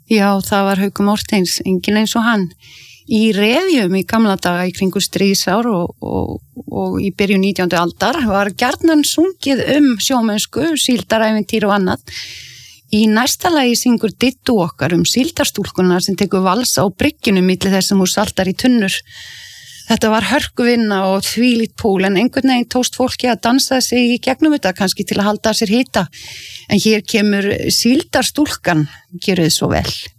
Já, það var Haukur Mortens, engin eins og hann. Í revíum í gamla daga í kringu stríðsár og í byrjun 19. aldar var gjarnan sungið sjómennsku, síldarævintýr og annað. Í næsta lagi syngur Dittu okkar síldarstúlkuna sem tekur vals á bryggjunum milli þess sem hún saltar í tunnur. Þetta var hörkuvinna og þvílíkt púl en einhvern veginn tókst fólki að dansa sig í gegnum þetta kannski til að halda sér hita. En hér kemur síldarstúlkan, gjörið svo vel.